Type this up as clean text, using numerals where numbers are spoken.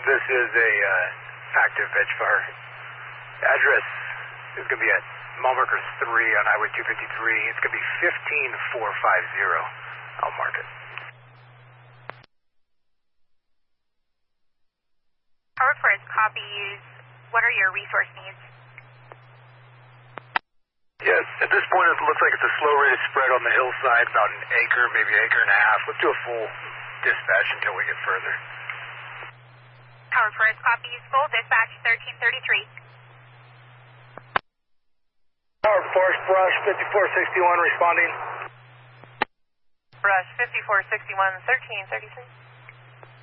This is a active edge fire. Address is going to be at mile marker 3 on Highway 253. It's going to be 15450. I'll mark it. Howard Forest, copy use. What are your resource needs? Yes, at this point it looks like it's a slow rate of spread on the hillside, about an acre, maybe an acre and a half. Let's do a full dispatch until we get further. Howard Forest, copy use full. Dispatch 1333. Howard Forest, Brush 5461 responding. Brush 5461, 1333.